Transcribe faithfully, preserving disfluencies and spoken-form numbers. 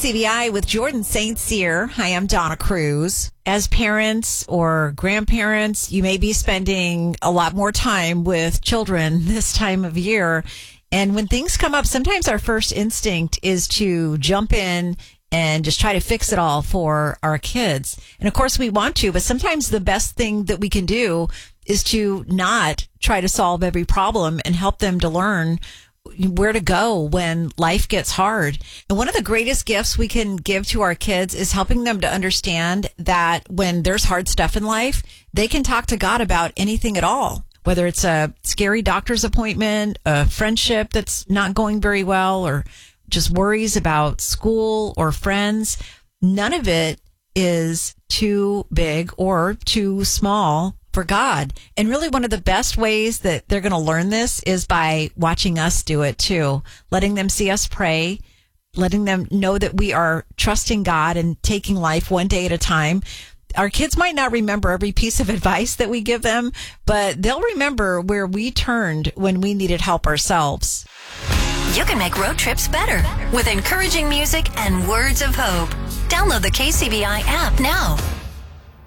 C B I with Jordan Saint Cyr. Hi, I'm Donna Cruz. As parents or grandparents, you may be spending a lot more time with children this time of year. And when things come up, sometimes our first instinct is to jump in and just try to fix it all for our kids. And of course we want to, but sometimes the best thing that we can do is to not try to solve every problem and help them to learn where to go when life gets hard. And one of the greatest gifts we can give to our kids is helping them to understand that when there's hard stuff in life, they can talk to God about anything at all. Whether it's a scary doctor's appointment, a friendship that's not going very well, or just worries about school or friends, none of it is too big or too small for God. And really one of the best ways that they're going to learn this is by watching us do it too, letting them see us pray, letting them know that we are trusting God and taking life one day at a time. Our kids might not remember every piece of advice that we give them, but they'll remember where we turned when we needed help ourselves. You can make road trips better with encouraging music and words of hope. Download the K C B I app now.